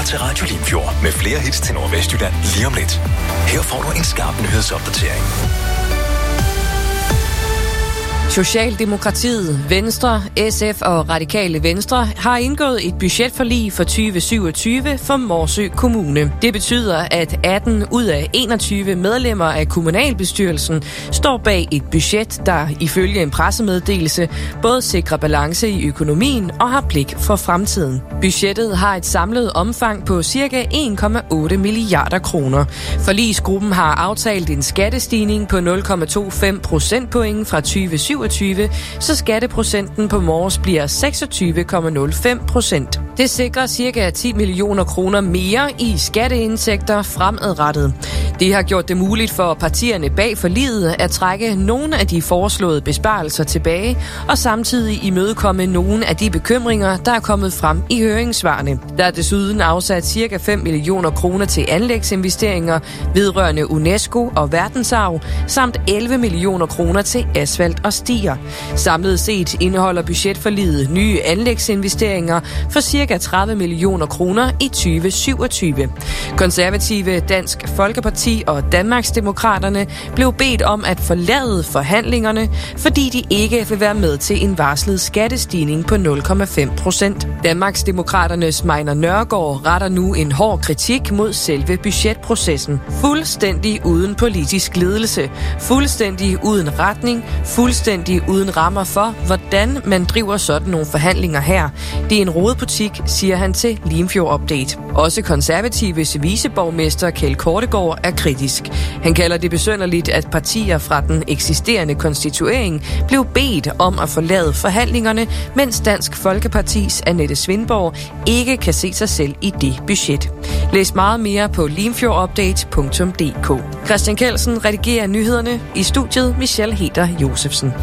lytter til Radio Limfjord med flere hits til Nordvestjylland lige om lidt. Her får du en skarp nyhedsopdatering. Socialdemokratiet, Venstre, SF og Radikale Venstre har indgået et budgetforlig for 2027 for Morsø Kommune. Det betyder, at 18 ud af 21 medlemmer af kommunalbestyrelsen står bag et budget, der ifølge en pressemeddelelse både sikrer balance i økonomien og har blik for fremtiden. Budgettet har et samlet omfang på ca. 1,8 milliarder kroner. Forligsgruppen har aftalt en skattestigning på 0,25 procentpoint fra 2027, så skatteprocenten på Mors bliver 26,05%. Det sikrer ca. 10 millioner kroner mere i skatteindtægter fremadrettet. Det har gjort det muligt for partierne bag forliget at trække nogle af de foreslåede besparelser tilbage og samtidig imødekomme nogle af de bekymringer, der er kommet frem i høringssvarene. Der er desuden afsat ca. 5 millioner kroner til anlægsinvesteringer vedrørende UNESCO og verdensarv, samt 11 millioner kroner til asfalt og stier. Samlet set indeholder budgetforliget nye anlægsinvesteringer for ca. 30 millioner kroner i 2027. Konservative, Dansk Folkeparti og Danmarksdemokraterne blev bedt om at forlade forhandlingerne, fordi de ikke vil være med til en varslet skattestigning på 0,5%. Danmarksdemokraternes Majner Nørgaard retter nu en hård kritik mod selve budgetprocessen. Fuldstændig uden politisk ledelse, fuldstændig uden retning, fuldstændig uden rammer for, hvordan man driver sådan nogle forhandlinger her. Det er en rodebutik, siger han til Limfjord Update. Også Konservatives viceborgmester Kjeld Kortegaard er kritisk. Han kalder det besynderligt, at partier fra den eksisterende konstituering blev bedt om at forlade forhandlingerne, mens Dansk Folkepartis Annette Svindborg ikke kan se sig selv i det budget. Læs meget mere på limfjordupdate.dk. Christian Kelsen redigerer nyhederne. I studiet Michelle Heder Josefsen.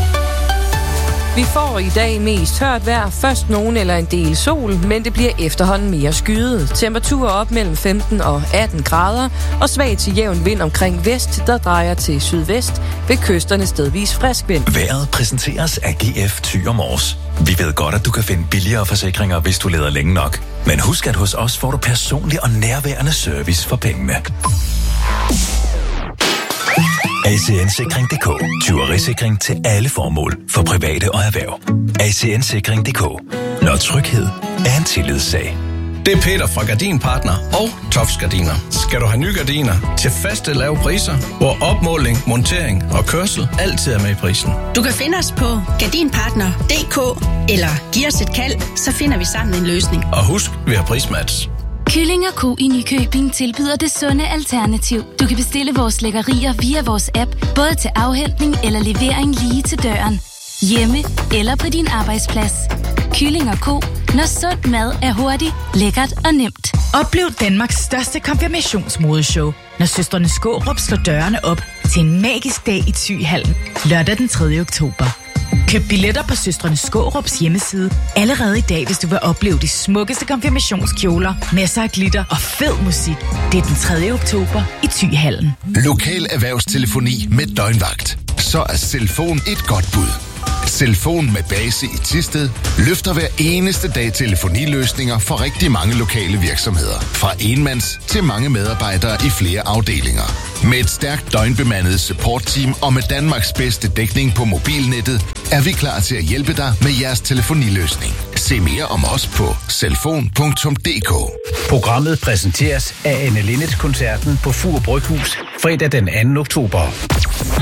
Vi får i dag mest tørt vejr, først nogen eller en del sol, men det bliver efterhånden mere skyet. Temperaturer op mellem 15 og 18 grader, og svag til jævn vind omkring vest, der drejer til sydvest, ved kysterne stedvis frisk vind. Vejret præsenteres af GF Thy og Mors. Vi ved godt, at du kan finde billigere forsikringer, hvis du leder længe nok. Men husk, at hos os får du personlig og nærværende service for pengene. ACN-sikring.dk. Tyverisikring til alle formål for private og erhverv. ACN-sikring.dk. Når tryghed er en tillidssag. Det er Peter fra Gardinpartner og Tofs Gardiner. Skal du have nye gardiner til faste lave priser, hvor opmåling, montering og kørsel altid er med i prisen. Du kan finde os på gardinpartner.dk eller giv os et kald, så finder vi sammen en løsning. Og husk, vi har prismatch. Kylling & Co. i Nykøbing tilbyder det sunde alternativ. Du kan bestille vores lækkerier via vores app, både til afhentning eller levering lige til døren. Hjemme eller på din arbejdsplads. Kylling & Co. Når sund mad er hurtigt, lækkert og nemt. Oplev Danmarks største konfirmationsmodeshow, når søstrene Skårup slår dørene op til en magisk dag i Thyhallen, lørdag den 3. oktober. Køb billetter på søstrene Skårups hjemmeside allerede i dag, hvis du vil opleve de smukkeste konfirmationskjoler, masser af glitter og fed musik. Det er den 3. oktober i Thyhallen. Lokal erhvervstelefoni med døgnvagt. Så er Selfon et godt bud. Selfon med base i Thisted løfter hver eneste dag telefoniløsninger for rigtig mange lokale virksomheder. Fra enmands til mange medarbejdere i flere afdelinger. Med et stærkt døgnbemandet supportteam og med Danmarks bedste dækning på mobilnettet, er vi klar til at hjælpe dig med jeres telefoniløsning. Se mere om os på selfon.dk. Programmet præsenteres af Anne Linnet-koncerten på Fur Bryghus fredag den 2. oktober.